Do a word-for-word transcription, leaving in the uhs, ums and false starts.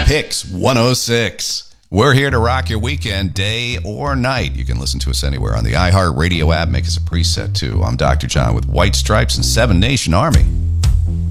Picks one oh six. We're here to rock your weekend, day or night. You can listen to us anywhere on the iHeartRadio app. Make us a preset, too. I'm Doctor John with White Stripes and Seven Nation Army.